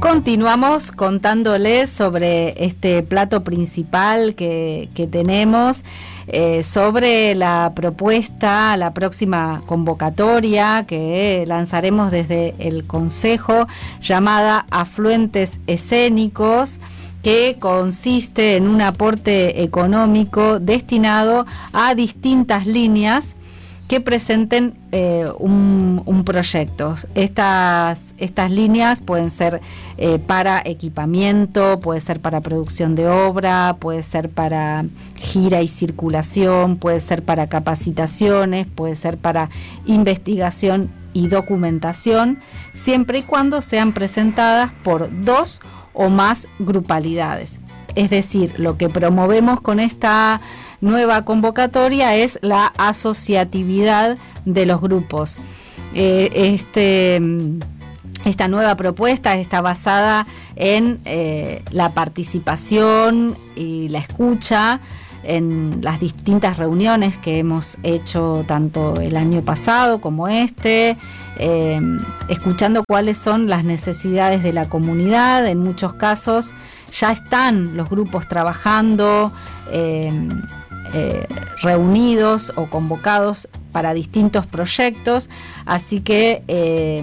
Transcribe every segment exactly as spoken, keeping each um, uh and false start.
continuamos contándoles sobre este plato principal que, que tenemos, eh, sobre la propuesta, la próxima convocatoria que lanzaremos desde el Consejo, llamada Afluentes Escénicos, que consiste en un aporte económico destinado a distintas líneas que presenten eh, un, un proyecto. Estas, estas líneas pueden ser eh, para equipamiento, puede ser para producción de obra, puede ser para gira y circulación, puede ser para capacitaciones, puede ser para investigación y documentación, siempre y cuando sean presentadas por dos o más grupalidades. Es decir, lo que promovemos con esta nueva convocatoria es la asociatividad de los grupos. Eh, este, esta nueva propuesta está basada en eh, la participación y la escucha en las distintas reuniones que hemos hecho tanto el año pasado como este, eh, escuchando cuáles son las necesidades de la comunidad. En muchos casos ya están los grupos trabajando, eh, Eh, reunidos o convocados para distintos proyectos, así que eh,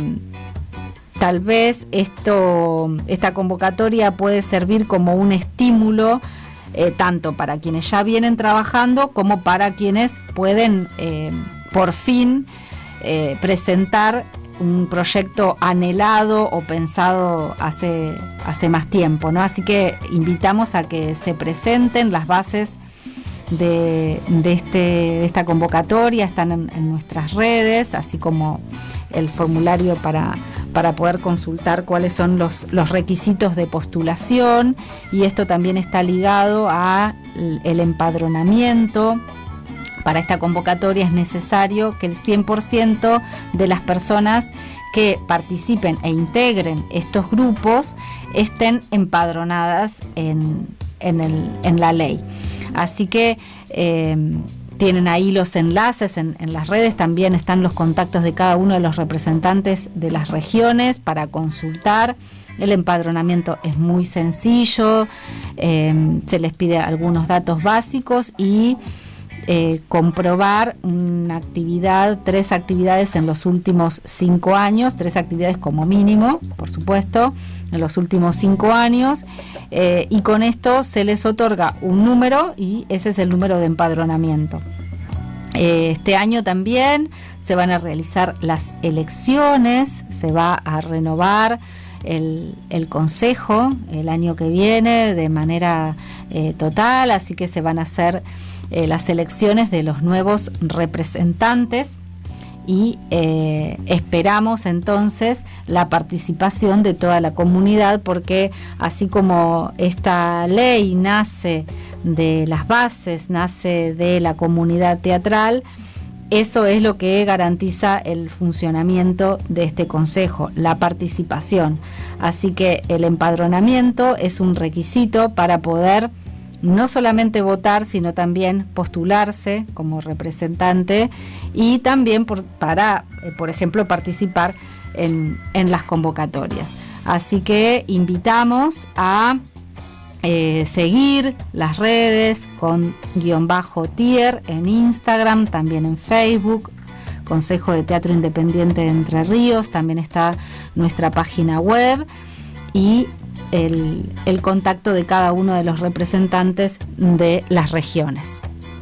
tal vez esto, esta convocatoria puede servir como un estímulo eh, tanto para quienes ya vienen trabajando como para quienes pueden eh, por fin eh, presentar un proyecto anhelado o pensado hace, hace más tiempo, ¿no? Así que invitamos a que se presenten. Las bases De, de, este, de esta convocatoria están en, en nuestras redes, así como el formulario para, para poder consultar cuáles son los, los requisitos de postulación, y esto también está ligado a el empadronamiento. Para esta convocatoria es necesario que el cien por ciento de las personas que participen e integren estos grupos estén empadronadas en, en, el, en la ley. Así que eh, tienen ahí los enlaces en, en las redes, también están los contactos de cada uno de los representantes de las regiones para consultar. El empadronamiento es muy sencillo, eh, se les pide algunos datos básicos y eh, comprobar una actividad, tres actividades en los últimos cinco años, tres actividades como mínimo, por supuesto, en los últimos cinco años, eh, y con esto se les otorga un número y ese es el número de empadronamiento. Eh, este año también se van a realizar las elecciones, se va a renovar el, el consejo el año que viene de manera eh, total, así que se van a hacer eh, las elecciones de los nuevos representantes. Y eh, esperamos entonces la participación de toda la comunidad, porque así como esta ley nace de las bases, nace de la comunidad teatral, eso es lo que garantiza el funcionamiento de este consejo, la participación. Así que el empadronamiento es un requisito para poder no solamente votar, sino también postularse como representante y también por, para, eh, por ejemplo, participar en, en las convocatorias. Así que invitamos a eh, seguir las redes con guión bajo tier en Instagram, también en Facebook, Consejo de Teatro Independiente de Entre Ríos, también está nuestra página web y El, el contacto de cada uno de los representantes de las regiones.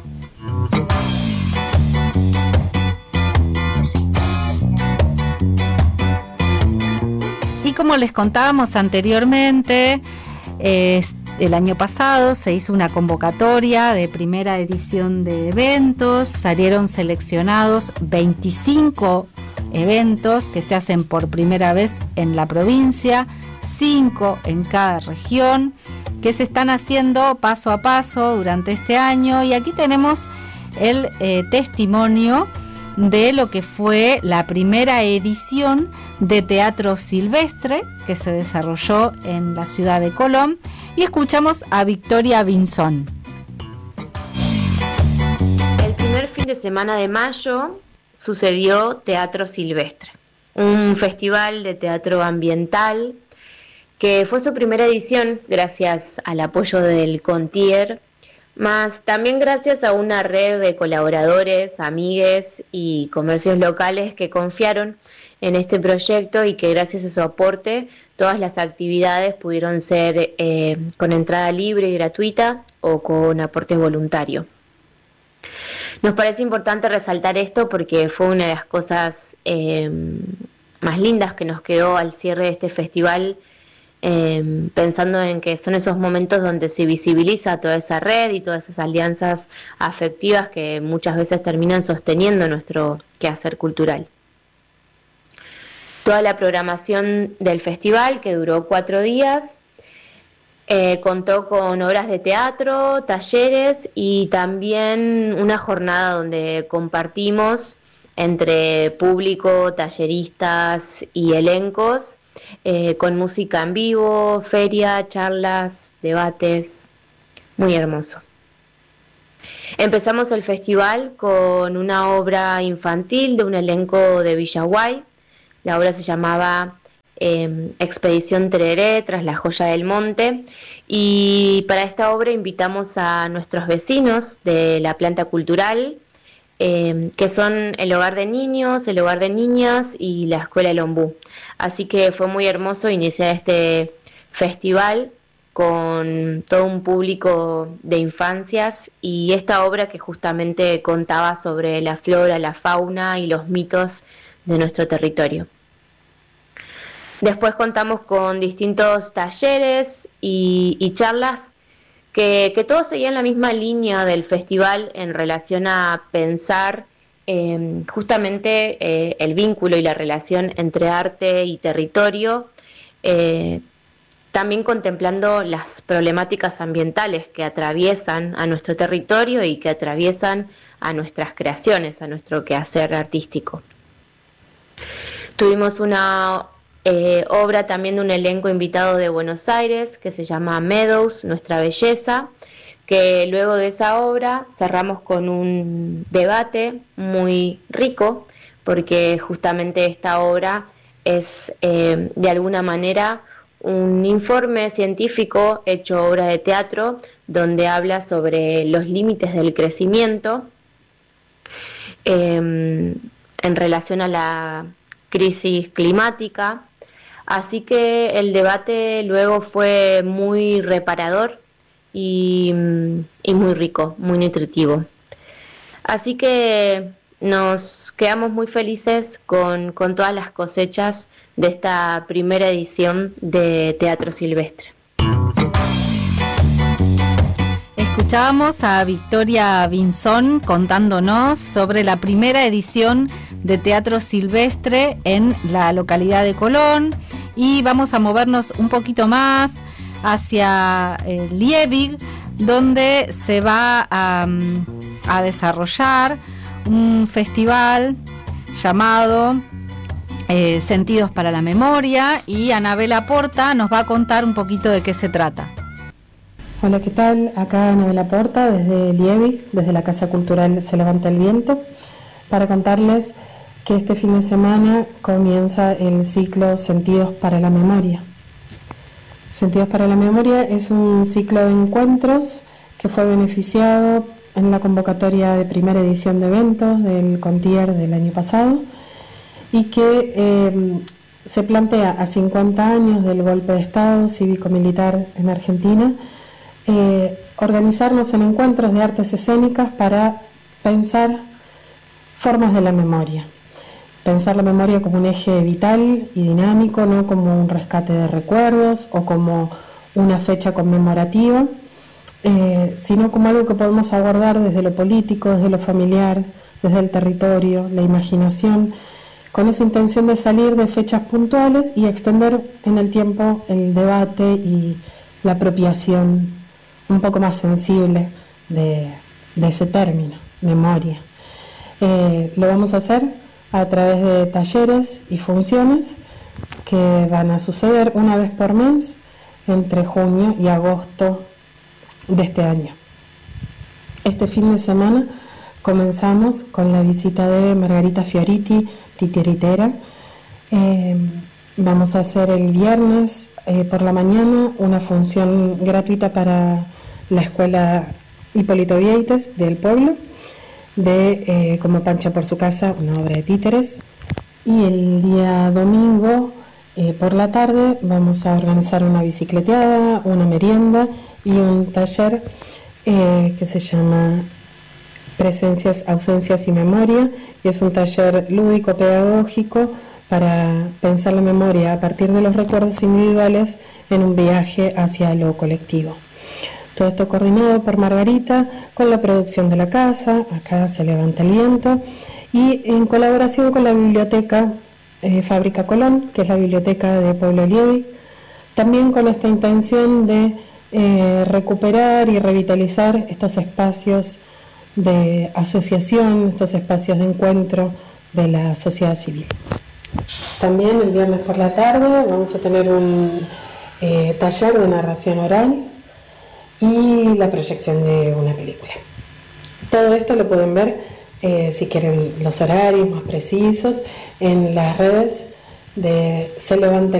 Y como les contábamos anteriormente, eh, el año pasado se hizo una convocatoria de primera edición de eventos, salieron seleccionados veinticinco eventos que se hacen por primera vez en la provincia, cinco en cada región, que se están haciendo paso a paso durante este año. Y aquí tenemos el eh, testimonio de lo que fue la primera edición de Teatro Silvestre, que se desarrolló en la ciudad de Colón, y escuchamos a Victoria Vinzón. El primer fin de semana de mayo sucedió Teatro Silvestre, un festival de teatro ambiental que fue su primera edición gracias al apoyo del CONTIER, más también gracias a una red de colaboradores, amigues y comercios locales que confiaron en este proyecto y que gracias a su aporte todas las actividades pudieron ser eh, con entrada libre y gratuita o con aporte voluntario. Nos parece importante resaltar esto porque fue una de las cosas eh, más lindas que nos quedó al cierre de este festival, eh, pensando en que son esos momentos donde se visibiliza toda esa red y todas esas alianzas afectivas que muchas veces terminan sosteniendo nuestro quehacer cultural. Toda la programación del festival, que duró cuatro días, eh, contó con obras de teatro, talleres y también una jornada donde compartimos entre público, talleristas y elencos, eh, con música en vivo, feria, charlas, debates, muy hermoso. Empezamos el festival con una obra infantil de un elenco de Villaguay. La obra se llamaba eh, Expedición Tereré, tras la joya del monte, y para esta obra invitamos a nuestros vecinos de la planta cultural, eh, que son el hogar de niños, el hogar de niñas y la escuela El Ombú. Así que fue muy hermoso iniciar este festival con todo un público de infancias y esta obra que justamente contaba sobre la flora, la fauna y los mitos de nuestro territorio. Después contamos con distintos talleres y, y charlas que, que todos seguían la misma línea del festival en relación a pensar eh, justamente eh, el vínculo y la relación entre arte y territorio, eh, también contemplando las problemáticas ambientales que atraviesan a nuestro territorio y que atraviesan a nuestras creaciones, a nuestro quehacer artístico. Tuvimos una eh, obra también de un elenco invitado de Buenos Aires que se llama Meadows, Nuestra Belleza, que luego de esa obra cerramos con un debate muy rico, porque justamente esta obra es eh, de alguna manera un informe científico hecho obra de teatro, donde habla sobre los límites del crecimiento eh, en relación a la crisis climática. Así que el debate luego fue muy reparador y, y muy rico, muy nutritivo. Así que nos quedamos muy felices con, con todas las cosechas de esta primera edición de Teatro Silvestre. Escuchábamos a Victoria Vinzón contándonos sobre la primera edición de Teatro Silvestre en la localidad de Colón, y vamos a movernos un poquito más hacia eh, Liebig, donde se va a, a desarrollar un festival llamado eh, Sentidos para la Memoria, y Anabela Porta nos va a contar un poquito de qué se trata. Hola, ¿qué tal? Acá Anabela Porta desde Liebig, desde la Casa Cultural Se Levanta el Viento, para contarles que este fin de semana comienza el ciclo Sentidos para la Memoria. Sentidos para la Memoria es un ciclo de encuentros que fue beneficiado en la convocatoria de primera edición de eventos del CONTIER del año pasado, y que eh, se plantea a cincuenta años del golpe de Estado cívico-militar en Argentina, eh, organizarnos en encuentros de artes escénicas para pensar formas de la memoria. Pensar la memoria como un eje vital y dinámico, no como un rescate de recuerdos o como una fecha conmemorativa, eh, sino como algo que podemos abordar desde lo político, desde lo familiar, desde el territorio, la imaginación, con esa intención de salir de fechas puntuales y extender en el tiempo el debate y la apropiación un poco más sensible de, de ese término, memoria. Eh, lo vamos a hacer a través de talleres y funciones que van a suceder una vez por mes entre junio y agosto de este año. Este fin de semana comenzamos con la visita de Margarita Fioriti, titiritera, eh, Vamos a hacer el viernes eh, por la mañana una función gratuita para la escuela Hipólito Vieites del pueblo, de eh, Como Pancha por su casa, una obra de títeres. Y el día domingo eh, por la tarde vamos a organizar una bicicleteada, una merienda y un taller eh, que se llama Presencias, Ausencias y Memoria, y es un taller lúdico pedagógico para pensar la memoria a partir de los recuerdos individuales en un viaje hacia lo colectivo. Todo esto coordinado por Margarita con la producción de la casa, acá se levanta el viento, y en colaboración con la biblioteca eh, Fábrica Colón, que es la biblioteca de Pueblo Liebig, también con esta intención de eh, recuperar y revitalizar estos espacios de asociación, estos espacios de encuentro de la sociedad civil. También el viernes por la tarde vamos a tener un eh, taller de narración oral y la proyección de una película. Todo esto lo pueden ver, eh, si quieren los horarios más precisos, en las redes de Se Levanta